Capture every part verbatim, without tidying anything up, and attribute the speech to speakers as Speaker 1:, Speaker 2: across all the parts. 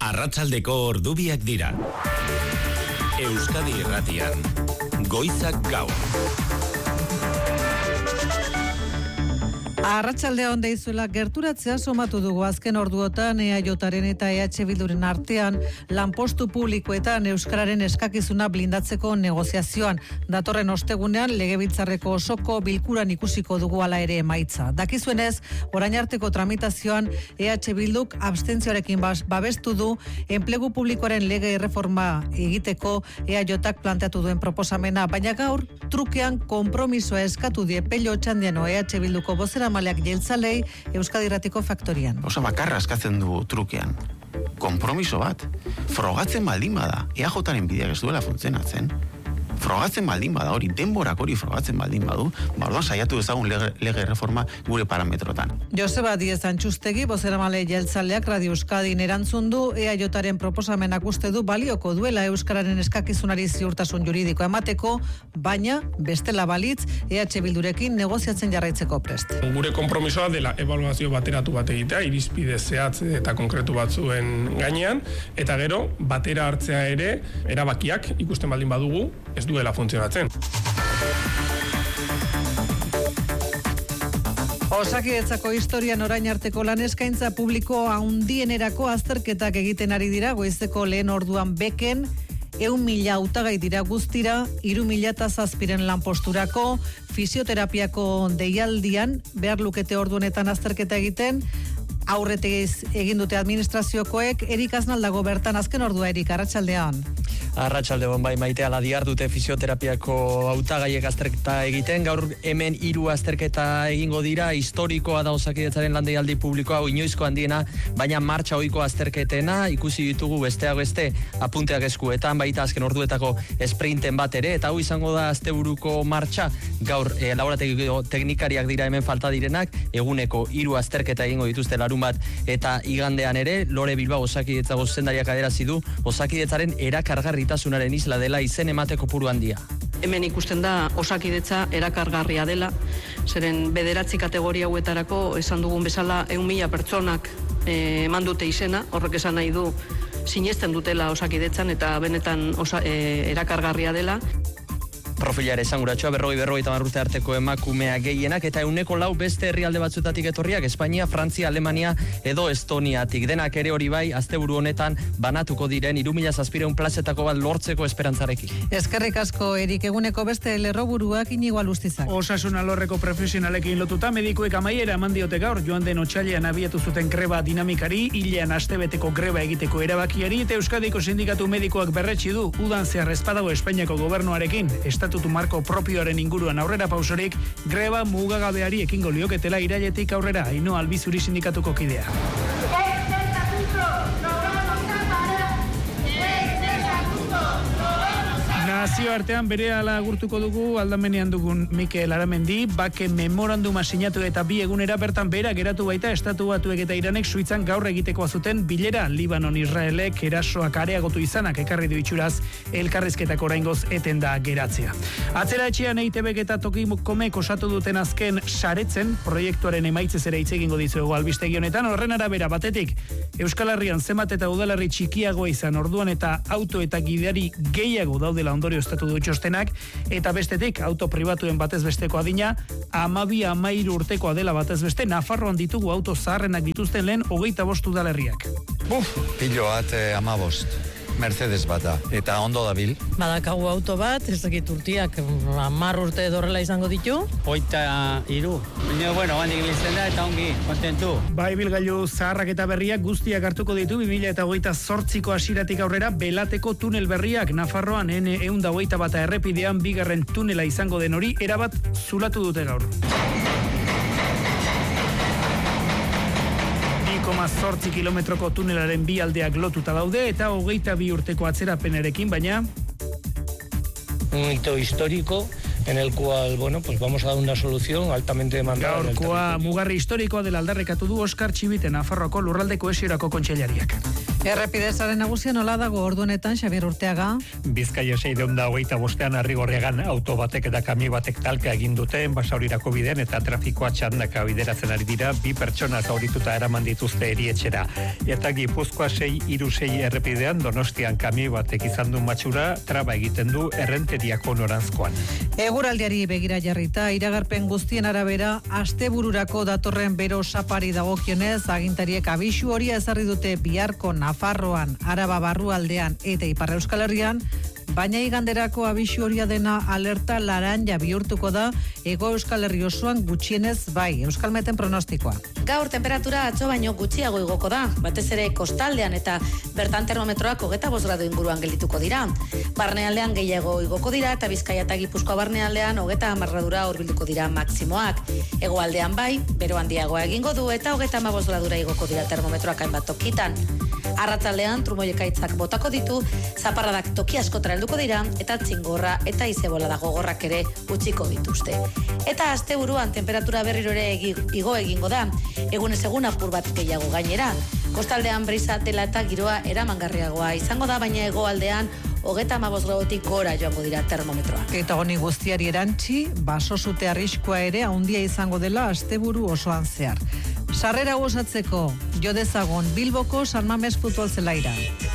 Speaker 1: Arratsaldeko ordubiak dira. Euskadi Irratian, Goizak Gaur.
Speaker 2: Arratsaldea on deizuela, gerturatzea somatu dugu azken orduotan E A Jaren eta E H Bilduren artean lanpostu publikoetan euskararen eskakizuna blindatzeko negoziazioan. Datorren ostegunean legebiltzarreko osoko bilkuran ikusiko dugu hala ere emaitza. Dakizuenez, orain arteko tramitazioan E H Bilduk abstentzioarekin babestu du enplegu publikoaren lege erreforma egiteko E A Jak planteatu duen proposamena, baina gaur trukean konpromisoa eskatu die Pello Otxandiano E H Bilduko bozera maleak jeltzalei Euskadi Irratiko faktorian.
Speaker 3: Osa bakarra eskatzen du trukean. Konpromiso bat. Frogatzen baldin bada. E A Jaren bideak ez duela funtzionatzen. Frogatzen baldin bada hori, denborak hori frogatzen baldin badu, bardoan saiatu ezagun lege, lege reforma gure parametrotan.
Speaker 2: Joseba Diez Antxustegi, bozeramale jeltzaleak Radio Euskadin erantzun du, E A Jaren proposamenak uste du balioko duela euskararen eskakizunari ziurtasun juridiko emateko, baina bestela balitz E H Bildurekin negoziatzen jarraitzeko prest.
Speaker 4: Gure konpromisoa dela ebaluazio bateratu bat egitea, irizpide zehatz eta konkretu batzuen gainean, eta gero batera hartzea ere erabakiak ikusten baldin badugu, ez duela funtzionatzen.
Speaker 2: Osakidetzako historian orain arteko lan eskaintza publiko handienerako azterketak egiten ari dira, goizeko lehen orduan beken, ehun mila hautagai dira guztira, hiru mila zazpiren lanposturako, fisioterapiako deialdian, behar lukete ordu honetan azterketa egiten, aurretegiz egin dute administraziokoek. Erik Aznaldago bertan, azken ordua, Erik, arratsaldean.
Speaker 5: Arratsaldeon, bai, Maite ala diar dute fisioterapiako hautagaiek azterketa egiten. Gaur hemen hiru azterketa egingo dira. Historikoa da Osakidetzaren landeialdi publikoa, hau inoizko handiena, baina martxa ohiko azterketena ikusi ditugu besteak beste apunteak eskuetan, baita azken orduetako sprinten bat ere, eta hau izango da asteburuko martxa. Gaur e, laborategiko teknikariak dira hemen falta direnak, eguneko hiru azterketa egingo dituzte larun bat, eta igandean ere Lore Bilbao Osakidetza zuzendariak adierazi du Osakidetzaren erakargarritasunaren isla dela izen emate kopuru handia.
Speaker 6: Hemen ikusten da Osakidetza erakargarria dela, zeren bederatzi kategoria hauetarako esan dugun bezala ehun mila pertsonak eh, eman dute izena, horrek esan nahi du sinesten dutela Osakidetzan eta benetan osa, eh, erakargarria dela.
Speaker 5: Profilare esanguratsua berrogei berrogei eta urte arteko emakumea gehienak eta euneko lau beste herrialde batzuetatik etorriak, Espainia, Frantzia, Alemania edo Estoniatik. Denak ere hori bai, asteburu honetan banatuko diren hiru mila zazpiehun plazetako bat lortzeko esperantzarekin.
Speaker 2: Eskerrik asko, Erik. Eguneko beste lerroburuak Inigo Alustizak.
Speaker 7: Osasun alorreko profesionalekin lotuta medikuek amaiera eman diote gaur, joan den otsailean abiatu zuten greba dinamikari, hilean astebeteko greba egiteko erabakiari, eta Euskadiko sindikatu medikoak berretsi du udan zehar ez badago Espainiako gobernuarekin estatutu marko propioaren inguruan aurrera pausorik, greba mugagabeari ekingo lioketela irailetik aurrera. Ainhoa Albizuri sindikatuko kidea. Nazioartean berehala agurtuko dugu aldamenean dugun Mikel Aramendi, bake memoranduma sinatu eta bi egunera bertan bera geratu baita Estatu Batuek eta Iranek Suitzan gaur egitekoa zuten bilera. Libanon Israelek erasoak areagotu izanak ekarri du itxuraz elkarrizketak oraingoz eten da geratzea. Atzera etxean E I T Bek eta Tokikomek osatu duten azken saretzen proiektuaren emaitzez ere hitz egingo dizuegu albistegi honetan. Horren arabera batetik Euskal Herrian zenbat eta udalerri txikiagoa izan orduan eta auto eta gidari gehiago daudela ondorio estatu du txostenak, eta bestetik auto pribatuen batez besteko adina hamabi hamairu urtekoa dela batez beste. Nafarroan ditugu auto zaharrenak dituzten lehen hogeita bost udalerriak.
Speaker 8: Buf, pilo bat eh, amabost. Mercedes bata, eta ondo dabil.
Speaker 9: Badakagu auto bat, ez dakit urtiak hamar urte dorrela izango ditu.
Speaker 10: Oita iru. Baina, bueno, handik biltzen da eta ongi, kontentu.
Speaker 7: Bai, bilgailu zaharrak eta berriak guztiak hartuko ditu bi mila hogeita zortziko hasiratik aurrera Belateko tunel berriak. Nafarroan N ehun eta hogeita bata errepidean bigarren tunela izango den hori erabat zulatu dute gaur. Zortzi kilometroko tunelaren bi aldeak lotuta daude eta hogeita bi urteko atzerapenarekin, baina
Speaker 10: un hito histórico en el cual, bueno, pues vamos a dar una solución altamente demandada.
Speaker 7: Gaurkoa mugarri historikoa dela aldarrekatu du Oskar Txibite, Nafarroako lurralde kohesiorako kontseilariak.
Speaker 2: Errepidezaren nagusia nola dago ordu honetan, Xabier Urteaga?
Speaker 11: Bizkaia seiehun eta hogeita bostean Arrigorriagan auto batek eta kamio batek talka egin dute Basaurirako bidean eta trafikoa txandaka bideratzen ari dira, bi pertsona zaurituta eraman dituzte erietxera. Eta Gipuzkoa sei hiru sei errepidean Donostian kamio batek izan du matxura, traba egiten du Errenteriako noranzkoan.
Speaker 2: Eguraldiari begira jarrita, iragarpen guztien arabera, astebururako datorren bero sapari dagokionez, agintariek abisu horia ezarri dute biharko Nafarroan, Araba barrualdean eta Ipar Euskal Herrian, baina iganderako abisu horia dena alerta laranja bihurtuko da Hego Euskal Herri osoan gutxienez bai. Euskalmeten pronostikoa.
Speaker 12: Gaur temperatura atzo baino gutxiago igoko da, batez ere kostaldean eta bertan termometroak hogeita bost gradu inguruan geldituko dira. Barnealdean gehiago igoko dira eta Bizkaia eta Gipuzkoa barnealdean hogeita hamar gradura hurbilduko dira maksimoak. Hegoaldean bai, bero handiagoa egingo du eta hogeita hamabost gradura igoko dira termometroak hainbat tokitan. Arratsaldean trumoiekaitzak botako ditu, zaparradak toki askotara helduko dira eta txingorra eta izebola gogorrak ere utziko dituzte. Eta asteburuan temperatura berriro ere igo egingo da, egunez egun apur bat gehiago gainera. Kostaldean brisa dela eta giroa eramangarriagoa izango da, baina hegoaldean hogeita hamabost gradutik gora joango dira termometroak.
Speaker 2: Eta honi guztiari erantzi, baso zute arriskua ere handia izango dela asteburu osoan zehar. Sarrera osatzeko, jo dezagon Bilboko San Mames futbol zelaira.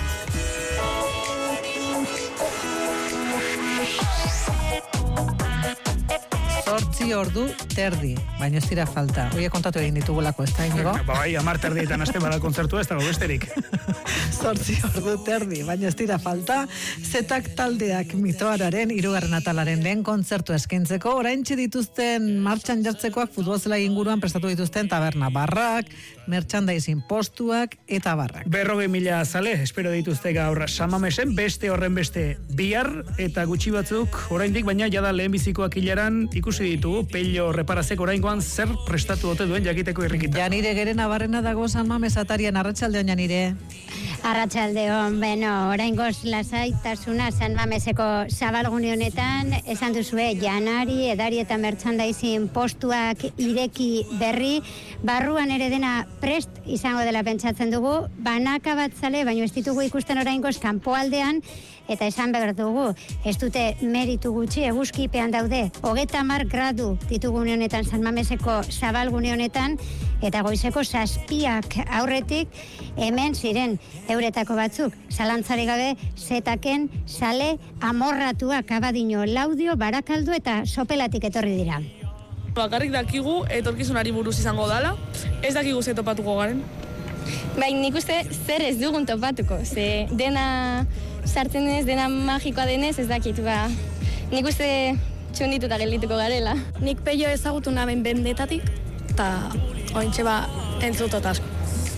Speaker 2: Zortzi ordu terdi, baina ez dira falta. Oie kontatu egin ditugulako, ez da, Inigo?
Speaker 7: Ba, bai, amar terdietan azte bada kontzertua, ez dago besterik.
Speaker 2: Zortzi ordu terdi, baina ez dira falta. Zetak taldeak mitoararen, hirugarren atalaren lehen kontzertu eskaintzeko, oraintxe dituzten martxan jartzekoak futbolzela inguruan prestatu dituzten taberna barrak, merchandising postuak eta barrak.
Speaker 7: Berrogei mila zale, espero dituzte gaur San Mamesen, beste horren beste bihar, eta gutxi batzuk, oraindik baina jada lehenbizikoak hilaran ikusi ditugu, Pello reparazek oraingoan zer prestatu ote duen jakiteko irrikita.
Speaker 2: Janire Geren abarrena dago San Mames atarian, arratsaldeon Janire.
Speaker 13: Arratsaldeon, beno, oraingoz lasaitasuna San Mameseko zabalgune honetan, esan duzue janari, edari eta merchandising postuak ireki berri, barruan ere dena prest izango dela pentsatzen dugu, banaka bat zale, baino ez ditugu ikusten oraingoz kanpoaldean, eta esan behar dugu, ez dute meritu gutxi, eguzkipean daude, hogeita hamar gradu ditugune honetan San Mameseko zabalgune honetan, eta goizeko zazpiak aurretik hemen ziren euretako batzuk, zalantzari gabe zetaken sale amorratuak abadino laudio, barakaldu eta sopelatik etorri dira.
Speaker 14: Bakarrik dakigu etorkizunari buruz izango dala, ez dakigu ze topatuko garen.
Speaker 15: Baina nik uste zer ez dugun topatuko, ze dena sartzen denez, dena magikoa denez, ez dakit, ba, nik uste txundituta geldituko garela.
Speaker 16: Nik Pello ezagutu naben bendetatik, eta ointxe ba entzutot asko.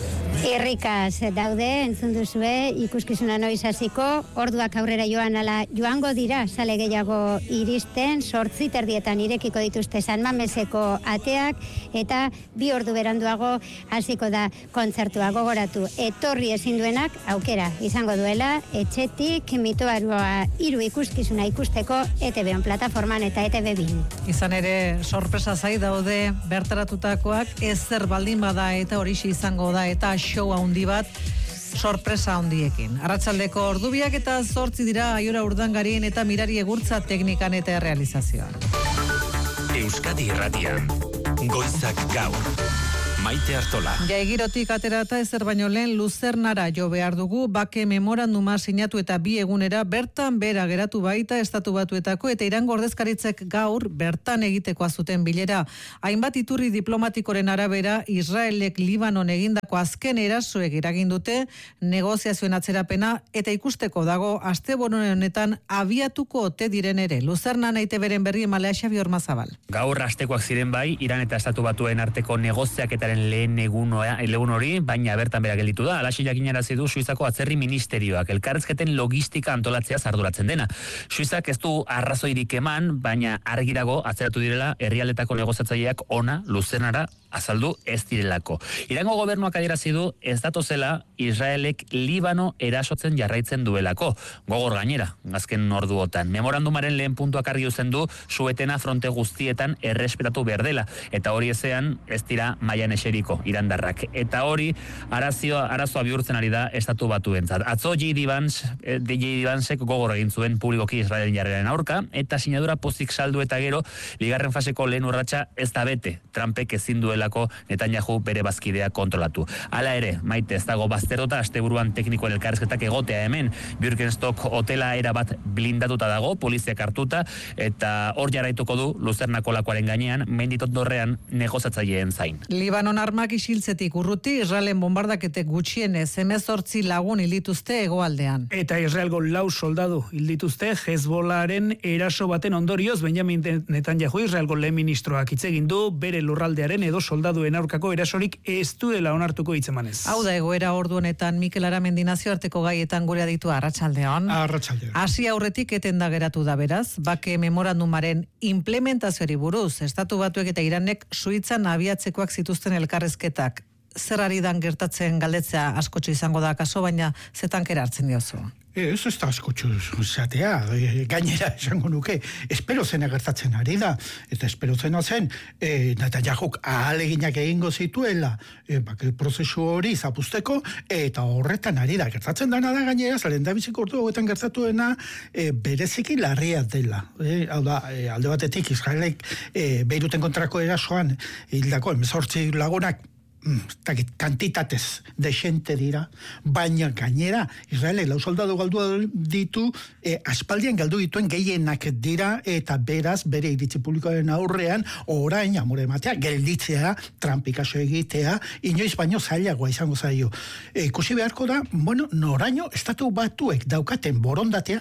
Speaker 13: Irrikaz daude, entzun duzue, ikuskizuna noiz hasiko, orduak aurrera joan ala joango dira, sale gehiago iristen, sortzi terdietan irekiko dituzte San Mameseko ateak, eta bi ordu beranduago hasiko da kontzertua gogoratu. Etorri ezin duenak aukera izango duela, etxetik mitoarua hiru ikuskizuna ikusteko E T B-on plataforman eta E T B bin.
Speaker 2: Izan ere, sorpresa zai daude bertaratutakoak, ezer baldin bada eta horixe izango da, eta show handi bat, sorpresa handiekin. Arratsaldeko ordubiak eta zortzi dira Aiora Urdangarien eta Mirari Egurtza teknikan eta realizazioan.
Speaker 1: Euskadi Irratian, Goizak Gaur. Maite Artola.
Speaker 2: Jaigirotik aterata ezer baino lehen Luzernara jo behar dugu, bake memoranduma sinatu eta bi egunera bertan bera geratu baita Estatu Batuetako eta Irango ordezkaritzek gaur bertan egitekoa zuten bilera. Hainbat iturri diplomatikoren arabera Israelek Libanon egindako azken erasoek eragin dute negoziazioen atzerapena eta ikusteko dago asteburu honetan abiatuko ote diren ere. Luzernan E T B-ren berri emalea Xabi Ormazabal.
Speaker 17: Gaur astekoak ziren bai, Iran eta Estatu Batuen arteko negoziaketaren lehen egun hori, baina bertan bera gelditu da. Alaxi jakinarazi du Suizako atzerri ministerioak, elkarrezketen logistika antolatzea arduratzen dena. Suizak ez du arrazoirik eman, baina argirago atzeratu direla herrialdetako negoziatzaileak ona Luzernara azaldu ez direlako. Irango gobernuak adierazi du ez datozela Israelek Libano erasotzen jarraitzen duelako. Gogor gainera, azken orduotan. Memorandumaren lehen puntuak argi uzten du suetena fronte guztietan errespetatu behar dela. Eta hori ezean ez dira mailan eseriko irandarrak. Eta hori arazio, arazoa bihurtzen ari da estatu batuentzat. Atzo J D Vance, J D Vancek gogor egin zuen publikoki Israelen jarreren aurka, eta sinadura pozik saldu eta gero, bigarren faseko lehen urratsa ez da bete. Trumpek ezin duelako Netanyahu bere bazkidea kontrolatu. Hala ere, Maite, ez dago bazterota asteburuan teknikoen elkarrizketak egotea hemen. Birkenstock hotela era bat blindatuta dago, poliziak hartuta, eta hor jarraituko du Luzernako lakoaren gainean, menditot dorrean negozatzaileen zain.
Speaker 2: Libanon armak isiltzetik urruti, Israelen bombardaketek gutxienez hemezortzi lagun hildituzte hegoaldean.
Speaker 7: Eta Israelgo lau soldadu hildituzte Hezbollaharen eraso baten ondorioz, Benjamin Netanyahu Israelgo lehen ministroak hitz egin du bere lurraldearen edo soldaduen aurkako erasorik ez duela onartuko hitzemanez.
Speaker 2: Hau da egoera ordu honetan Mikel Aramendi nazioarteko gaietan gure aditu Arratsaldeon.
Speaker 18: Arratsaldeon.
Speaker 2: Hasi aurretik etenda geratu da beraz, bake memorandumaren implementazioari buruz, Estatu Batuek eta Iranek Suitzan abiatzekoak zituzten elkarrezketak. Zer ari dan gertatzen galdetzea askotxo izango da kaso, baina zetankera hartzen diozu.
Speaker 18: Ez ez da askotxo zatea, gainera esango nuke, espero zena gertatzen ari da, eta espero zena zen, e, Netanyahuk ahaleginak egingo zituela, e, bake prozesu hori zapusteko, eta horretan ari da, gertatzen dana da gainera, zaren da biziko ordu hauetan gertatuena, e, bereziki larria dela. E, hau da, e, alde batetik, Israelek e, Beiruten kontrako erasoan, hildako, emezortzi lagunak, kantitatez desente dira, baina gainera Israelek lau soldadu galdu ditu, e, aspaldian galdu dituen gehienak dira, eta beraz bere iritzi publikoaren aurrean orain amore ematea, gelditzea, trampikaso egitea, inoiz baino zailagoa izango zaio. E, ikusi beharko da, bueno, noraino Estatu Batuek daukaten borondatea,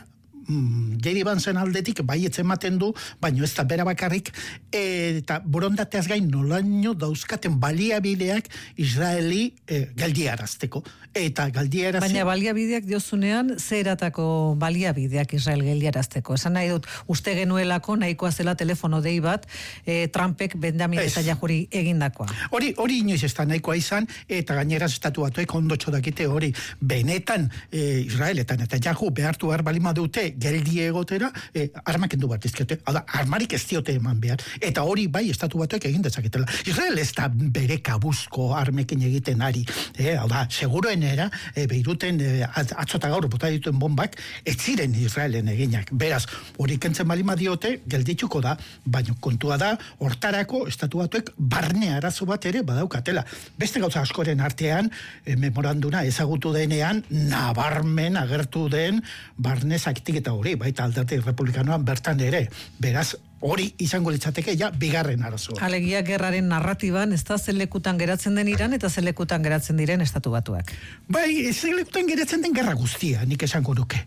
Speaker 18: J D Vancen aldetik baietz ematen du, baino ez da bera bakarrik, eta borondateaz gain nolaino dauzkaten baliabideak Israeli e, galdiarazteko. Eta galdiarazteko...
Speaker 2: Baina baliabideak diozunean, zeratako baliabideak Israel galdiarazteko. Esan nahi dut, uste genuelako nahikoa zela telefono dei bat, e, Trumpek Benjamin Netanyahuri egindakoa.
Speaker 18: Hori, hori inoiz ez da nahikoa izan, eta gaineraz Estatu Batuek ondotxo dakite hori. Benetan e, Israel eta Netanyahu behartu behar balima dute geldi egotera, eh, armak endu bat izkiote. Hada, armarik ez diote eman behar. Eta hori bai Estatu Batuek egin dezaketela. Israel ez da bere kabuzko armekin egiten ari. Eh, hada, seguruenera, eh, Beiruten eh, atzota gaur bota dituen bombak, ez ziren Israelen eginak. Beraz, hori kentzen balima diote, geldituko da, baina kontua da, hortarako Estatu Batuek barne arazo bat ere badaukatela. Beste gauza askoren artean, eh, memoranduna ezagutu denean, nabarmen agertu den barne zaktik eta hori, baita Alderdi Republikanoan bertan ere. Beraz, hori izango litzateke ja bigarren arazoa.
Speaker 2: Alegia gerraren narratiban ez da zelekutan geratzen den Iran eta zelekutan geratzen diren Estatu Batuak.
Speaker 18: Bai, zelekutan geratzen den gerra guztia, nik esango nuke.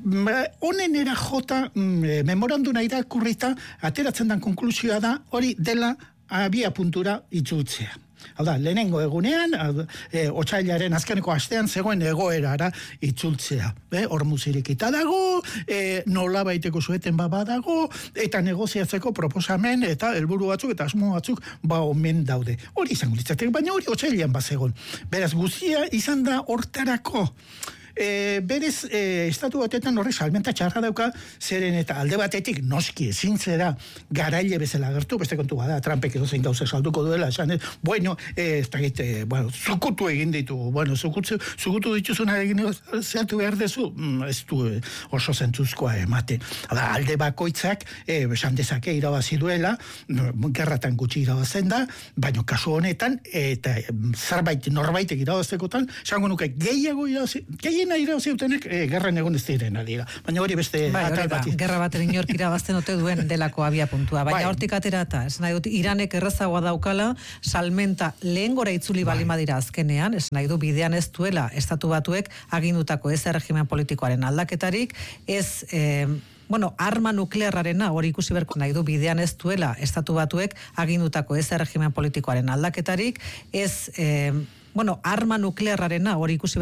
Speaker 18: Honen era jota, memoranduna irakurrita, ateratzen den konklusioa da, hori dela abia puntura itzultzea. Hau da, lehenengo egunean, e, otsailaren azkeneko astean zegoen egoerara itzultzea. E, Hormuzirikita dago, e, nola baiteko zueten baba dago, eta negoziatzeko proposamen eta helburu batzuk eta asmo batzuk ba omen daude. Hori izango litzatek, baina hori otsailean bazegon. Beraz, guztia izan da hortarako. E, berez, e, Estatu Batetan horre salmenta txarra dauka, zeren eta alde batetik noski ezin zera garaile bezala gertu, beste kontu bada, Trumpek edo zein gauza salduko duela, esan, e, bueno, e, ez da gite, bueno, zukutu egin ditu, bueno, zukutu, zukutu dituzuna egin zeatu behar dezu, mm, ez du e, oso zentzuzkoa ematen. Hala, alde bakoitzak, e, esan dezake irabazi duela, gerratan gutxi irabazen da, baina kasu honetan, eta zerbait norbaitek irabaztekotan, esango nuke gehiago irabazi, gehiago nahi zeutenek, e, gerran egon ez diren adira. Baina hori beste
Speaker 2: bai,
Speaker 18: atal bat.
Speaker 2: Gerra baten inork irabazten ote duen delako abia puntua. Baina bai. Hortik aterata, esan nahi dut, Iranek errazagoa daukala, salmenta lehen gora itzuli bai. Balima dira azkenean, esan nahi du, bidean ez duela Estatu Batuek agindutako ez erregimen politikoaren aldaketarik, ez... Eh, Bueno, arma nuklearrarena, hori ikusi berko nahi du, bidean ez duela Estatu Batuek agindutako ez erregimen politikoaren aldaketarik, ez, eh, bueno, arma nuklearrarena, hori ikusi